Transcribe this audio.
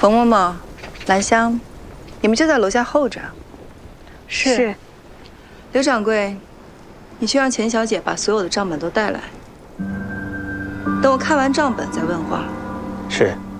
冯嬷嬷、兰香，你们就在楼下候着。 是。 刘掌柜，你去让钱小姐把所有的账本都带来。等我看完账本再问话。 是。